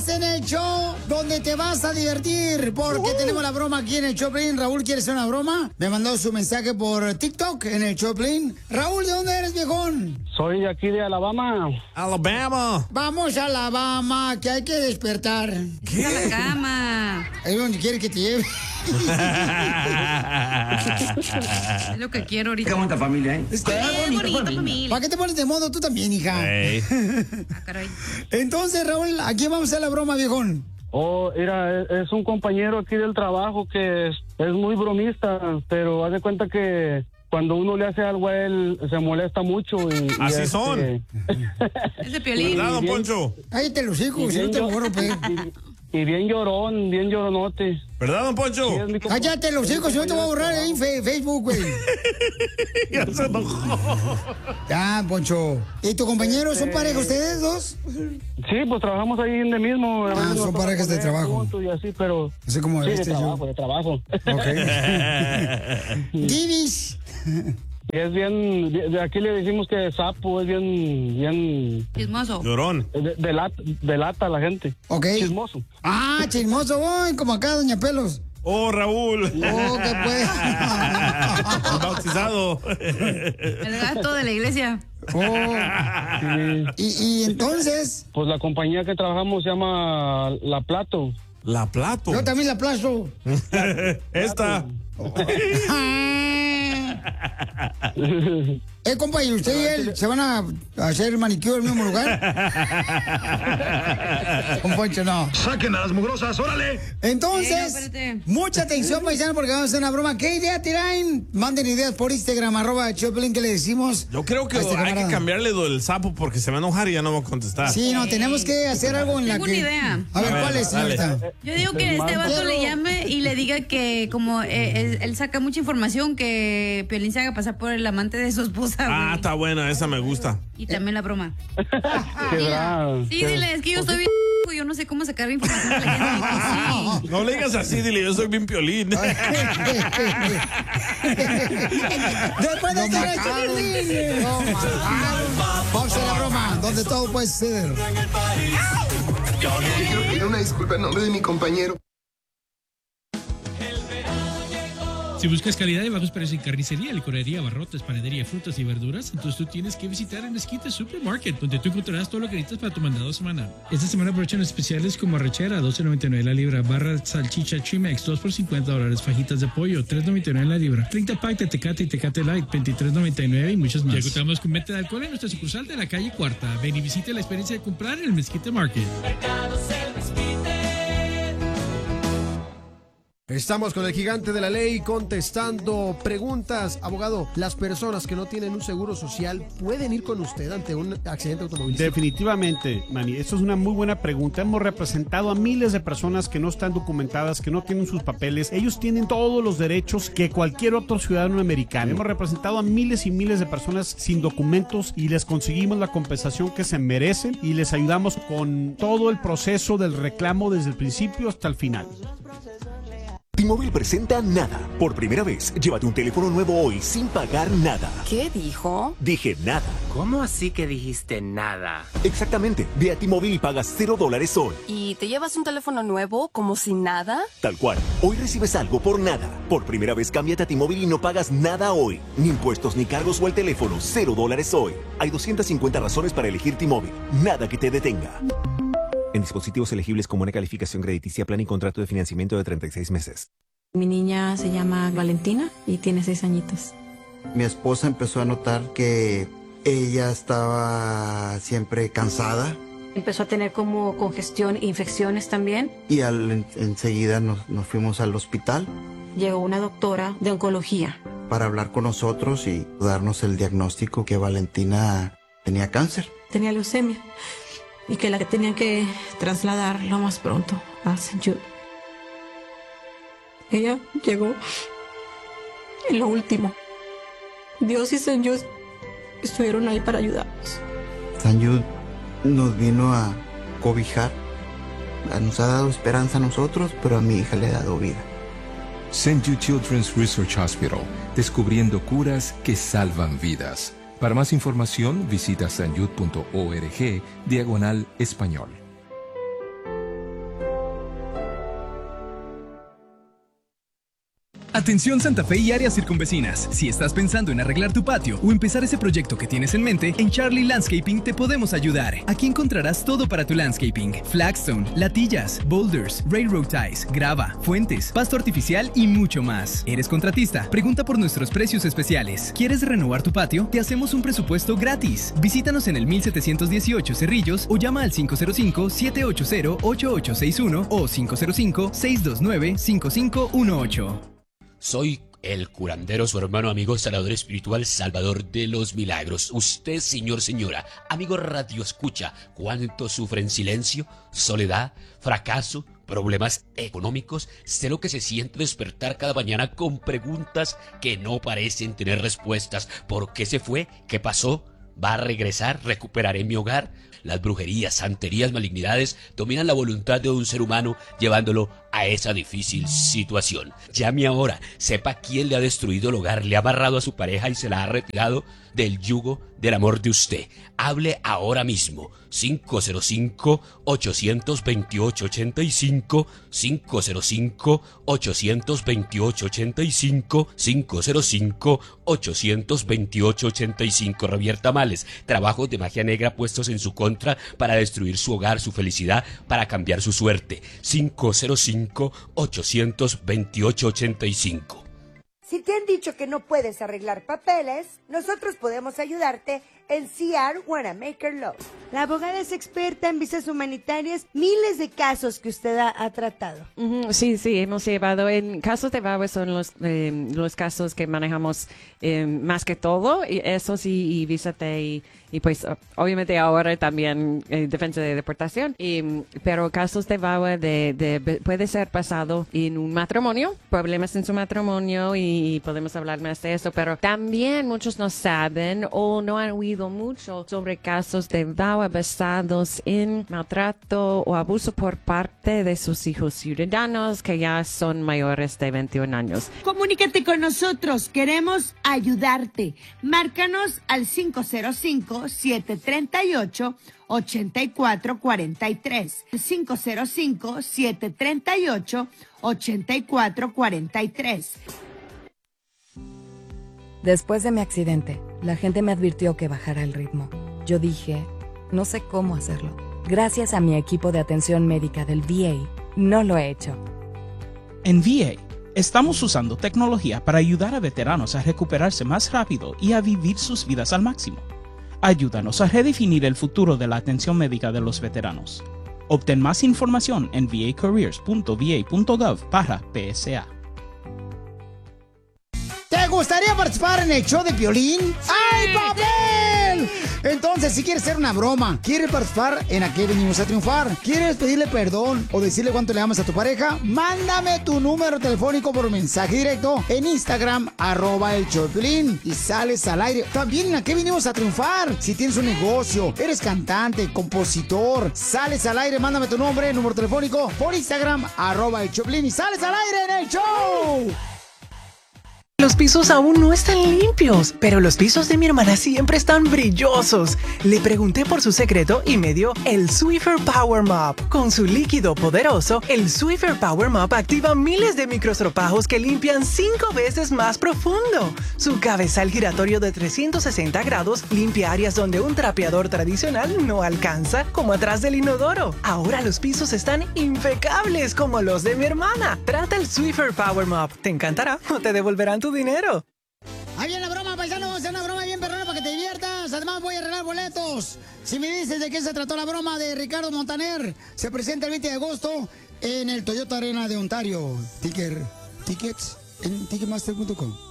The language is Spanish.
en el show donde te vas a divertir, porque tenemos la broma aquí en el Choplin. Raúl quiere hacer una broma. Me mandó su mensaje por TikTok en el Choplin. Raúl, ¿de dónde eres, viejón? Soy de aquí de Alabama. Alabama. Vamos a Alabama, que hay que despertar. ¿Qué? A la cama. Es donde quiere que te lleve. Es lo que quiero ahorita. Qué bonita familia, ¿eh? Qué bonita familia. ¿Para qué te pones de modo tú también, hija? Hey. Ah, caray. Entonces, Raúl, ¿a quién vamos a hacer la broma, viejón? Oh, mira, es un compañero aquí del trabajo que es muy bromista, pero haz de cuenta que cuando uno le hace algo a él, se molesta mucho. Así son. Es de Piolín. ¿Verdad, don Poncho? Cállate los hijos, si no te borro, pues. Y bien llorón, bien lloronote. ¿Verdad, don Poncho? Sí, Cállate los hijos, si no te voy a borrar ahí en Facebook, güey. Ya se enojó. Ya, Poncho. ¿Y tu compañero son pareja ustedes dos? Sí, pues trabajamos ahí en el mismo. Ah, son parejas de trabajo. Y así, pero... Así como sí, este yo. de trabajo. Ok. Divis. Y es bien, de aquí le decimos que sapo, es bien... Chismoso. Llorón. Delata a la gente. Ok. Chismoso. Ah, chismoso, voy, como acá, doña Pelos. Oh, Raúl. Oh, qué pues. El bautizado. El gato de la iglesia. Oh. Y entonces... Pues la compañía que trabajamos se llama La Plato. La Plato. Yo también la aplazo. Esta. Compa, ¿y usted y él se van a hacer manicure en el mismo lugar? Con Poncho, no. ¡Saquen a las mugrosas, órale! Entonces, espérate. mucha atención, paisano, porque vamos a hacer una broma. ¿Qué idea tiran? Manden ideas por Instagram, @Choplin, que le decimos. Yo creo que a este hay que camarada. cambiarle lo del sapo porque se va a enojar y ya no va a contestar. Sí, no, tenemos que hacer algo en la Tengo que... una idea. A ver, ¿cuál es, dale. señorita? Yo digo que este vato le llame y le diga que como él saca mucha información, que Piolín se haga pasar por el amante de su esposa, güey. Ah, está buena, esa me gusta. Y también la broma. Qué bravo. Sí, dile, es que yo estoy bien... Yo no sé cómo sacar información de la gente. Sí. No le digas así, dile, yo soy bien Piolín. Después de estar hecho, vamos a la broma, donde todo puede suceder. Quiero pedir una disculpa en nombre de mi compañero. Si buscas calidad y bajos precios en carnicería, licorería, abarrotes, panadería, frutas y verduras, entonces tú tienes que visitar en Esquite Supermarket, donde tú encontrarás todo lo que necesitas para tu mandado semanal. Esta semana aprovechan especiales como arrachera, $12.99 la libra, barra salchicha Chimex, 2 por $50, fajitas de pollo, $3.99 la libra, 30 pack de Tecate y Tecate Light, $23.99 y muchas más. Ya contamos con venta de alcohol en nuestra sucursal de la calle Cuarta. Ven y visite la experiencia de comprar en el Mesquite Market. Estamos con el gigante de la ley contestando preguntas. Abogado, ¿las personas que no tienen un seguro social pueden ir con usted ante un accidente automovilístico? Definitivamente, Manny. Esto es una muy buena pregunta. Hemos representado a miles de personas que no están documentadas, que no tienen sus papeles. Ellos tienen todos los derechos que cualquier otro ciudadano americano. Hemos representado a miles y miles de personas sin documentos y les conseguimos la compensación que se merecen y les ayudamos con todo el proceso del reclamo desde el principio hasta el final. T-Mobile presenta Nada. Por primera vez, llévate un teléfono nuevo hoy sin pagar nada. ¿Qué dijo? Dije nada. ¿Cómo así que dijiste nada? Exactamente. Ve a T-Mobile y pagas $0 hoy. ¿Y te llevas un teléfono nuevo como si nada? Tal cual. Hoy recibes algo por nada. Por primera vez, cámbiate a T-Mobile y no pagas nada hoy. Ni impuestos, ni cargos o el teléfono. $0 hoy. Hay 250 razones para elegir T-Mobile. Nada que te detenga. En dispositivos elegibles con buena calificación crediticia, plan y contrato de financiamiento de 36 meses. Mi niña se llama Valentina y tiene 6 añitos. Mi esposa empezó a notar que ella estaba siempre cansada. Empezó a tener como congestión e infecciones también. Y enseguida nos fuimos al hospital. Llegó una doctora de oncología para hablar con nosotros y darnos el diagnóstico que Valentina tenía cáncer. Tenía leucemia. Y que la tenían que trasladar lo más pronto a St. Jude. Ella llegó en lo último. Dios y St. Jude estuvieron ahí para ayudarnos. St. Jude nos vino a cobijar. Nos ha dado esperanza a nosotros, pero a mi hija le ha dado vida. St. Jude Children's Research Hospital, descubriendo curas que salvan vidas. Para más información, visita stjude.org/español. Atención Santa Fe y áreas circunvecinas. Si estás pensando en arreglar tu patio o empezar ese proyecto que tienes en mente, en Charlie Landscaping te podemos ayudar. Aquí encontrarás todo para tu landscaping: flagstone, latillas, boulders, railroad ties, grava, fuentes, pasto artificial y mucho más. ¿Eres contratista? Pregunta por nuestros precios especiales. ¿Quieres renovar tu patio? Te hacemos un presupuesto gratis. Visítanos en el 1718 Cerrillos o llama al 505-780-8861 o 505-629-5518. Soy el curandero, su hermano, amigo, sanador espiritual, salvador de los milagros. Usted, señor, señora, amigo radio escucha, ¿cuánto sufre en silencio, soledad, fracaso, problemas económicos? Sé lo que se siente despertar cada mañana con preguntas que no parecen tener respuestas. ¿Por qué se fue? ¿Qué pasó? ¿Va a regresar? ¿Recuperaré mi hogar? Las brujerías, santerías, malignidades dominan la voluntad de un ser humano, llevándolo a esa difícil situación. Llame ahora, sepa quién le ha destruido el hogar, le ha amarrado a su pareja y se la ha retirado del yugo del amor de usted. Hable ahora mismo. 505-828-85, 505-828-85, 505-828-85. Revierta males, trabajos de magia negra puestos en su contra para destruir su hogar, su felicidad, para cambiar su suerte. 505-828-85. Si te han dicho que no puedes arreglar papeles, nosotros podemos ayudarte en CR Wanamaker Law. La abogada es experta en visas humanitarias, miles de casos que usted ha tratado. Sí, hemos llevado en casos de VAWA, son los casos que manejamos más que todo, y esos y visa T y pues obviamente ahora también defensa de deportación, pero casos de VAWA puede ser pasado en un matrimonio, problemas en su matrimonio y podemos hablar más de eso, pero también muchos no saben o no han oído mucho sobre casos de VAWA basados en maltrato o abuso por parte de sus hijos ciudadanos que ya son mayores de 21 años. Comunícate con nosotros, queremos ayudarte. Márcanos al 505-738-8443. 505-738-8443. Después de mi accidente, la gente me advirtió que bajara el ritmo. Yo dije, no sé cómo hacerlo. Gracias a mi equipo de atención médica del VA, no lo he hecho. En VA, estamos usando tecnología para ayudar a veteranos a recuperarse más rápido y a vivir sus vidas al máximo. Ayúdanos a redefinir el futuro de la atención médica de los veteranos. Obtén más información en vacareers.va.gov/PSA. ¿Te gustaría participar en el show de Piolín? ¡Ay, papel! Entonces, si quieres hacer una broma, quieres participar en ¿A qué venimos a triunfar? ¿Quieres pedirle perdón o decirle cuánto le amas a tu pareja? Mándame tu número telefónico por mensaje directo en Instagram, @el show de Piolín, y sales al aire. También en ¿A qué venimos a triunfar? Si tienes un negocio, eres cantante, compositor, sales al aire, mándame tu nombre, número telefónico por Instagram, @el show de Piolín, y sales al aire en el show. Los pisos aún no están limpios, pero los pisos de mi hermana siempre están brillosos. Le pregunté por su secreto y me dio el Swiffer Power Mop. Con su líquido poderoso, el Swiffer Power Mop activa miles de microstropajos que limpian 5 veces más profundo. Su cabezal giratorio de 360 grados limpia áreas donde un trapeador tradicional no alcanza, como atrás del inodoro. Ahora los pisos están impecables como los de mi hermana. Trata el Swiffer Power Mop. Te encantará o te devolverán tu dinero. Ahí viene la broma, paisano. Vamos a hacer una broma bien perrona para que te diviertas. Además, voy a arreglar boletos. Si me dices de qué se trató la broma de Ricardo Montaner, se presenta el 20 de agosto en el Toyota Arena de Ontario. Tickets en ticketmaster.com.